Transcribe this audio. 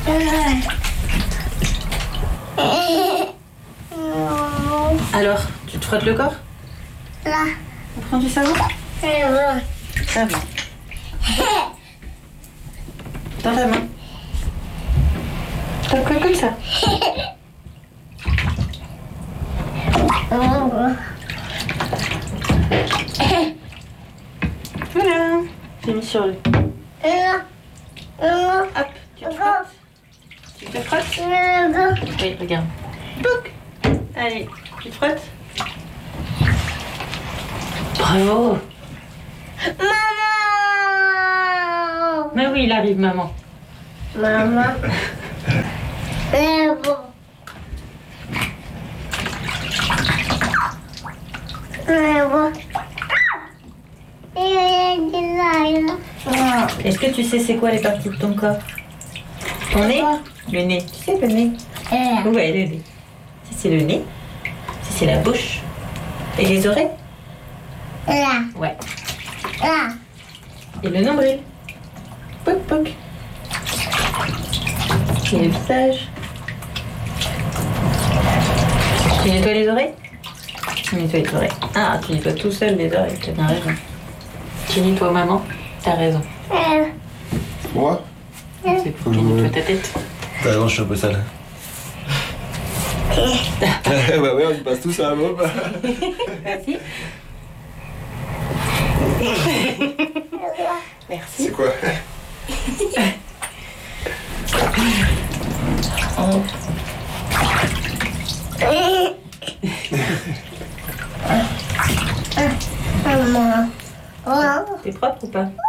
Alors, tu te frottes le corps? Là. On prend du savon? Ça va. Dans ta main. T'as quoi comme ça? Voilà. J'ai mis sur le... Hop, tu te frottes. Tu te frottes? Oui, regarde. Pouc. Allez, tu te frottes? Bravo. Maman. Mais oui, il arrive, maman. Maman. Est-ce que tu sais c'est quoi les parties de ton corps? Ton nez? Le nez. Tu sais le nez? Ouais, le nez. Ça c'est le nez. Ça c'est la bouche. Et les oreilles? Là. Ouais. Là. Et le nombril? Pouc pouc. Et le visage? Tu nettoies les oreilles? Tu nettoies les oreilles. Ah, tu nettoies tout seul les oreilles, t'as bien raison. Tu nettoies maman? T'as raison. Moi? C'est pour que tu nettoies ta tête. T'as raison, je suis un peu sale. Bah ouais, on y passe tous à un moment. Vas-y. Merci. C'est quoi? Maman. T'es propre ou pas?